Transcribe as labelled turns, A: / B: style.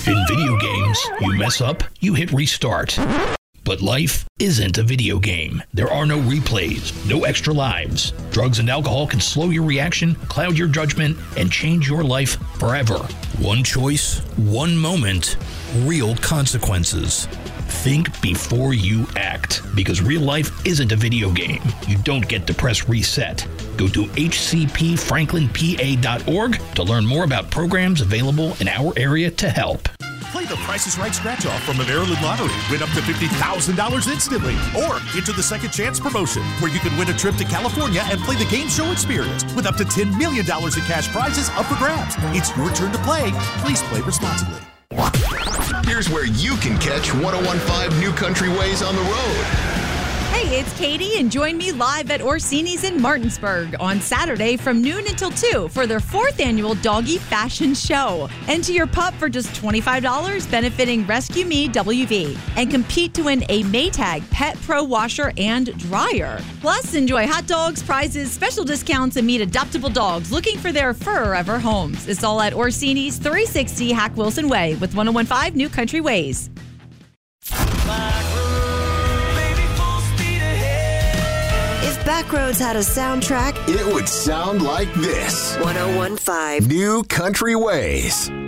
A: In video games, you mess up, you hit restart. But life isn't a video game. There are no replays, no extra lives. Drugs and alcohol can slow your reaction, cloud your judgment, and change your life forever. One choice, one moment, real consequences. Think before you act, because real life isn't a video game. You don't get to press reset. Go to hcpfranklinpa.org to learn more about programs available in our area to help.
B: Play the Price is Right scratch-off from the Maryland Lottery. Win up to $50,000 instantly. Or enter the Second Chance promotion, where you can win a trip to California and play the game show experience with up to $10 million in cash prizes up for grabs. It's your turn to play. Please play responsibly.
C: Here's where you can catch 101.5 New Country Ways on the road.
D: Hey, it's Katie, and join me live at Orsini's in Martinsburg on Saturday from noon until 2 for their 4th annual Doggy Fashion Show. Enter your pup for just $25, benefiting Rescue Me WV, and compete to win a Maytag Pet Pro washer and dryer. Plus, enjoy hot dogs, prizes, special discounts, and meet adoptable dogs looking for their forever homes. It's all at Orsini's 360 Hack Wilson Way with 101.5 New Country Ways.
E: Backroads had a soundtrack,
C: it would sound like this.
E: 101.5
C: New Country Ways.